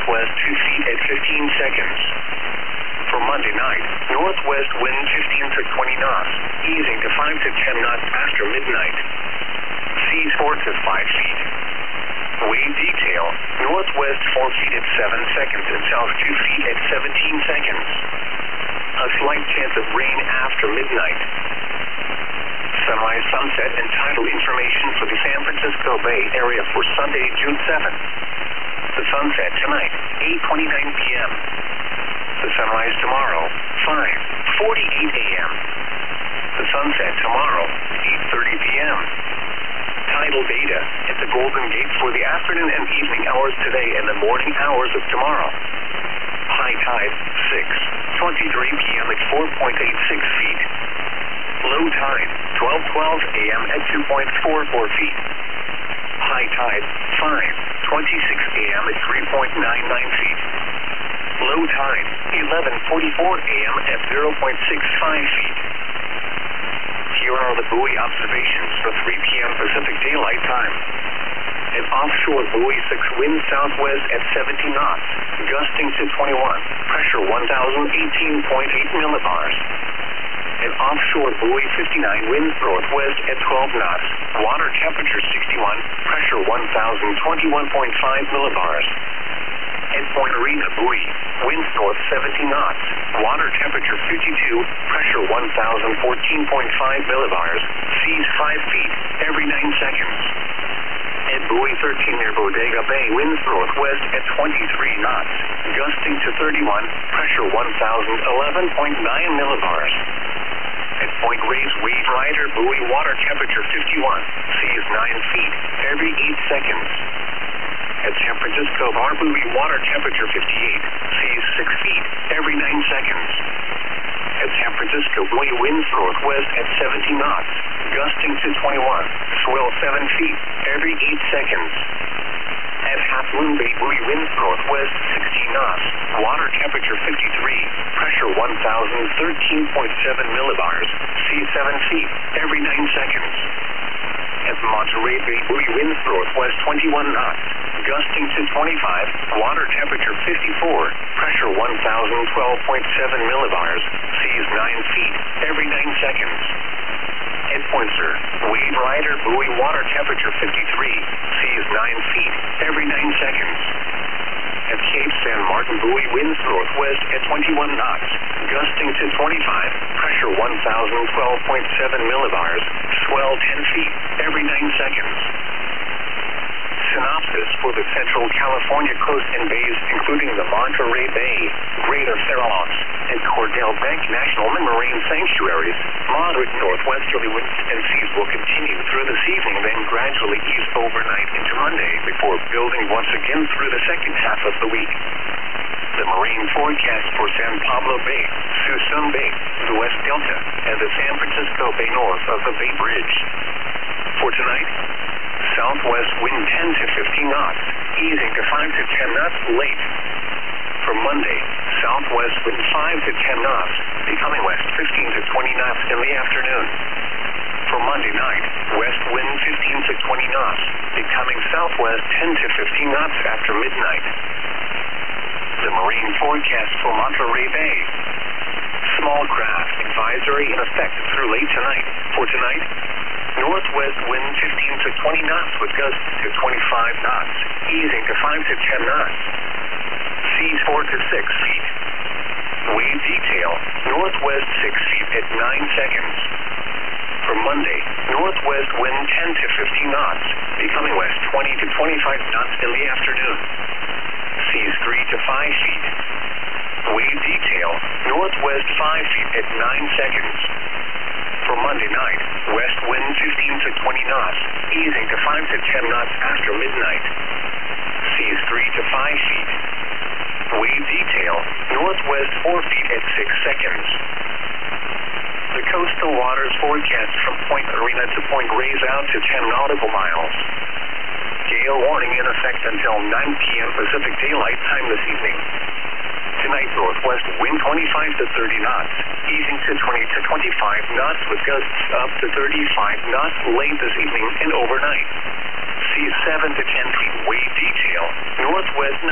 northwest 2 feet at 15 seconds. For Monday night, northwest wind 15 to 20 knots, easing to 5 to 10 knots after midnight. Seas 4 to 5 feet. Wave detail, northwest 4 feet at 7 seconds and south 2 feet at 17 seconds. A slight chance of rain after midnight. Sunrise, sunset, and tidal information for the San Francisco Bay Area for Sunday, June 7th. The sunset tonight, 8:29 p.m. The sunrise tomorrow, 5:48 a.m. The sunset tomorrow, 8:30 p.m. Tidal data at the Golden Gate for the afternoon and evening hours today and the morning hours of tomorrow. High tide, 6:23 p.m. at 4.86 feet. Low tide, 12:12 a.m. at 2.44 feet. High tide, 5:26 a.m. at 3.99 feet. Low tide, 11:44 a.m. at 0.65 feet. Here are the buoy observations for 3 p.m. Pacific Daylight Time. An offshore buoy 6 wind southwest at 70 knots, gusting to 21, pressure 1,018.8 millibars. An offshore buoy 59 winds northwest at 12 knots, water temperature 61, pressure 1,021.5 millibars. At Point Arena buoy, winds north 70 knots, water temperature 52, pressure 1,014.5 millibars, seas 5 feet every 9 seconds. At buoy 13 near Bodega Bay, winds northwest at 23 knots, gusting to 31, pressure 1,011.9 millibars. At Point Reyes Wave Rider buoy, water temperature 51, seas 9 feet every 8 seconds. At San Francisco Bar buoy, water temperature 58, seas 6 feet every 9 seconds. At San Francisco buoy, winds northwest at 70 knots, gusting to 21, swell 7 feet every 8 seconds. At Half Moon Bay buoy, winds northwest 16 knots, water temperature 53, pressure 1,013.7 millibars, seas 7 feet every 9 seconds. At Monterey Bay buoy, winds northwest 21 knots, gusting to 25, water temperature 54, pressure 1,012.7 millibars, seas 9 feet every 9 seconds. At Poinsett, Wave Rider buoy, water temperature 53, seas 9 feet every 9 seconds. At Cape San Martin buoy, winds northwest at 21 knots, gusting to 25, pressure 1,012.7 millibars, swell 10 feet every 9 seconds. Synopsis for the Central California coast and bays, including the Monterey Bay, Greater Farallones, and Cordell Bank National Marine Sanctuaries. Moderate northwesterly winds and seas will continue through this evening, then gradually ease overnight into Monday before building once again through the second half of the week. The marine forecast for San Pablo Bay, Suisun Bay, the West Delta, and the San Francisco Bay north of the Bay Bridge. For tonight, southwest wind 10 to 15 knots, easing to 5 to 10 knots late. For Monday, southwest wind 5 to 10 knots, becoming west 15 to 20 knots in the afternoon. For Monday night, west wind 15 to 20 knots, becoming southwest 10 to 15 knots after midnight. The marine forecast for Monterey Bay. Small craft advisory in effect through late tonight. For tonight, northwest wind 15 to 20 knots with gusts to 25 knots, easing to 5 to 10 knots. Seas 4 to 6 feet. Wave detail, northwest 6 feet at 9 seconds. For Monday, northwest wind 10 to 15 knots, becoming west 20 to 25 knots in the afternoon. Seas 3 to 5 feet. Wave detail, northwest 5 feet at 9 seconds. For Monday night, west wind 15 to 20 knots, easing to 5 to 10 knots after midnight. Seas 3 to 5 feet. Wave detail, northwest 4 feet at 6 seconds. The coastal waters forecast from Point Arena to Point Reyes out to 10 nautical miles. Gale warning in effect until 9 p.m. Pacific Daylight Time this evening. Tonight, northwest wind 25 to 30 knots, easing to 20 to 25 knots with gusts up to 35 knots late this evening and overnight. Seas 7 to 10 feet wave detail, northwest